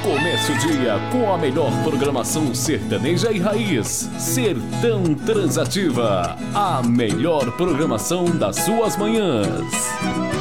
Comece o dia com a melhor programação sertaneja e raiz. Sertão Transativa, a melhor programação das suas manhãs.